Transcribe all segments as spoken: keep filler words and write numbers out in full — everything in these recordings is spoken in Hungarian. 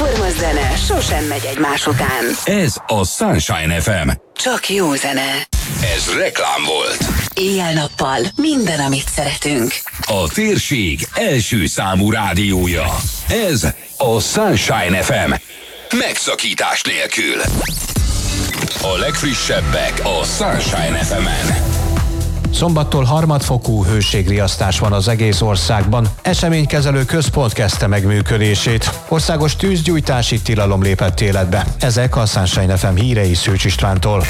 Jóforma zene sosem megy egymás után. Ez a Sunshine ef em. Csak jó zene. Ez reklám volt. Éjjel-nappal minden, amit szeretünk. A térség első számú rádiója. Ez a Sunshine ef em. Megszakítás nélkül. A legfrissebbek a Sunshine ef emen. Szombattól harmadfokú hőségriasztás van az egész országban. Eseménykezelő központ kezdte meg működését. Országos tűzgyújtási tilalom lépett életbe. Ezek a Sunshine ef em hírei Szőcs Istvántól.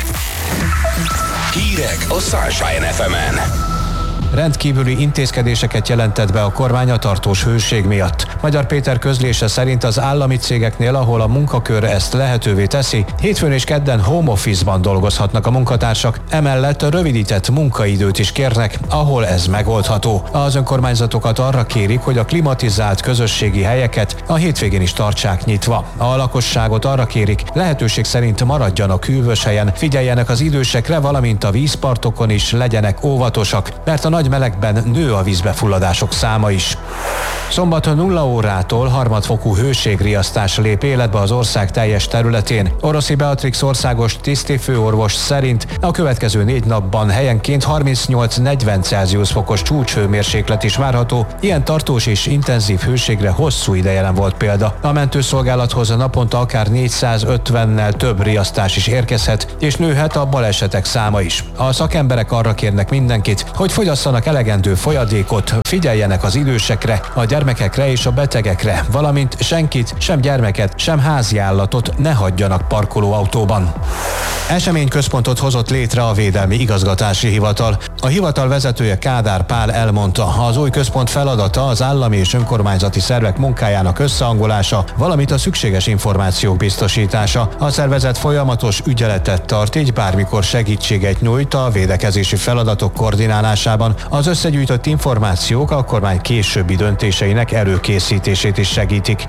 Hírek a Sunshine ef emen. Rendkívüli intézkedéseket jelentett be a kormány a tartós hőség miatt. Magyar Péter közlése szerint az állami cégeknél, ahol a munkakör ezt lehetővé teszi, hétfőn és kedden home office-ban dolgozhatnak a munkatársak, emellett a rövidített munkaidőt is kérnek, ahol ez megoldható. Az önkormányzatokat arra kérik, hogy a klimatizált közösségi helyeket a hétvégén is tartsák nyitva. A lakosságot arra kérik, lehetőség szerint maradjanak hűvös helyen, figyeljenek az idősekre, valamint a vízpartokon is legyenek óvatosak, mert a nagy melegben nő a vízbefulladások száma is. Szombaton nulla órától harmadfokú hőségriasztás lép életbe az ország teljes területén. Oroszi Beatrix országos tisztifőorvos szerint a következő négy napban helyenként harmincnyolc-negyven Celsius fokos csúcshőmérséklet is várható. Ilyen tartós és intenzív hőségre hosszú ideje nem volt példa. A mentőszolgálathoz naponta akár négyszázötvennel több riasztás is érkezhet, és nőhet a balesetek száma is. A szakemberek arra kérnek mindenkit, hogy fogyasszanak elegendő folyadékot, figyeljenek az idősekre, a gyermekekre és a betegekre, valamint senkit, sem gyermeket, sem háziállatot ne hagyjanak parkolóautóban. Eseményközpontot hozott létre a Védelmi Igazgatási Hivatal. A hivatal vezetője Kádár Pál elmondta, az új központ feladata az állami és önkormányzati szervek munkájának összehangolása, valamint a szükséges információk biztosítása. A szervezet folyamatos ügyeletet tart, így bármikor segítséget nyújt a védekezési feladatok koordinálásában. Az összegyűjtött információk a kormány későbbi döntéseinek előkészítését is segítik.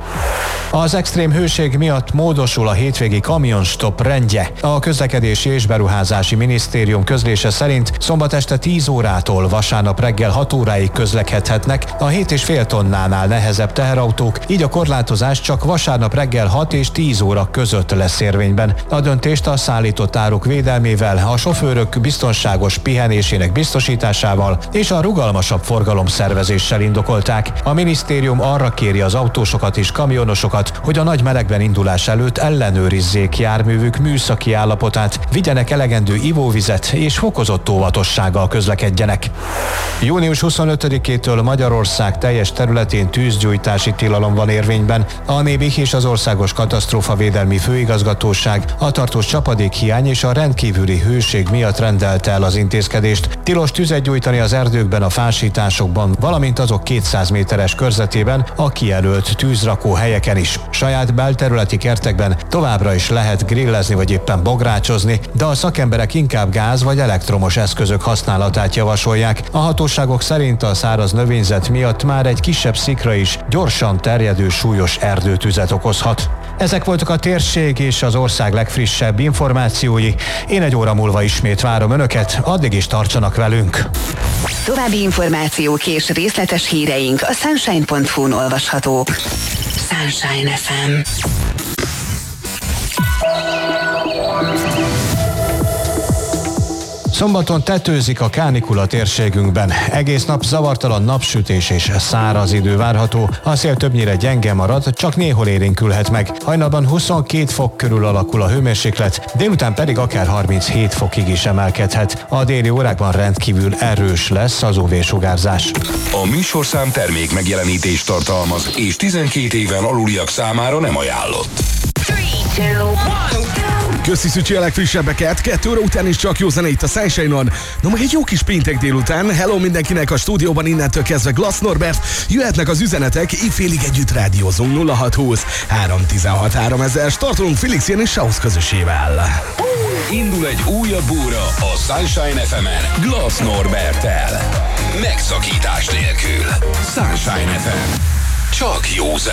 Az extrém hőség miatt módosul a hétvégi kamionstop rendje. A Közlekedési és Beruházási Minisztérium közlése szerint szombat este tíz órától vasárnap reggel hat óráig közlekedhetnek a hét és fél tonnánál nehezebb teherautók, így a korlátozás csak vasárnap reggel hat és tíz óra között lesz érvényben. A döntést a szállított áruk védelmével, a sofőrök biztonságos pihenésének biztosításával és a rugalmasabb forgalomszervezéssel indokolták. A minisztérium arra kéri az autósokat és kamionosokat, hogy a nagy melegben indulás előtt ellenőrizzék járművük műszaki állapotát, vigyenek elegendő ivóvizet és fokozott óvatossággal közlekedjenek. június huszonötödikétől Magyarország teljes területén tűzgyújtási tilalom van érvényben. A Nébih és az Országos Katasztrófavédelmi Főigazgatóság a tartós csapadékhiány és a rendkívüli hőség miatt rendelte el az intézkedést. Tilos tüzet gyújtani az erdőkben, a fásításokban, valamint azok kétszáz méteres körzetében, a kijelölt tűzrakó helyeken is. Saját belterületi kertekben továbbra is lehet grillezni vagy éppen bográcsozni, de a szakemberek inkább gáz vagy elektromos eszközök használatát javasolják. A hatóságok szerint a száraz növényzet miatt már egy kisebb szikra is gyorsan terjedő súlyos erdőtüzet okozhat. Ezek voltak a térség és az ország legfrissebb információi. Én egy óra múlva ismét várom Önöket, addig is tartsanak velünk. További információk és részletes híreink a sunshine pont hu-n olvashatók. Sunshine ef em. Szombaton tetőzik a kánikula térségünkben. Egész nap zavartalan napsütés és száraz idő várható. A szél többnyire gyenge marad, csak néhol élénkülhet meg. Hajnalban huszonkét fok körül alakul a hőmérséklet, délután pedig akár harminchét fokig is emelkedhet. A déli órákban rendkívül erős lesz az u vé-sugárzás. A műsorszám termék megjelenítést tartalmaz, és tizenkét éven aluliak számára nem ajánlott. Köszi Szücsi a legfrissebbeket, kettő óra után is csak jó zene itt a Sunshine-on. No, majd egy jó kis péntek délután. Hello mindenkinek a stúdióban, innentől kezdve Glass Norbert. Jöhetnek az üzenetek, éjfélig együtt rádiózunk nulla hat húsz három tizenhat háromezer. Startolunk Felix Jen és Sausz közösével. Indul egy újabb óra a Sunshine ef emen Glass Norberttel. Megszakítás nélkül. Sunshine ef em. Csak jó zene.